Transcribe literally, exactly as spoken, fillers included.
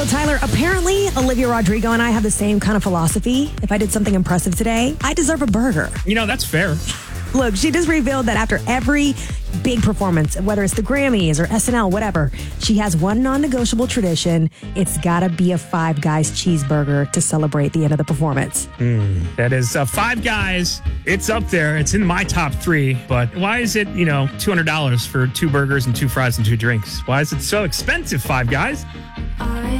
So, Tyler, apparently Olivia Rodrigo and I have the same kind of philosophy. If I did something impressive today, I deserve a burger. You know, that's fair. Look, she just revealed that after every big performance, whether it's the Grammys or S N L, whatever, she has one non-negotiable tradition. It's got to be a Five Guys cheeseburger to celebrate the end of the performance. Mm, that is uh, Five Guys. It's up there. It's in my top three. But why is it, you know, two hundred dollars for two burgers and two fries and two drinks? Why is it so expensive, Five Guys? I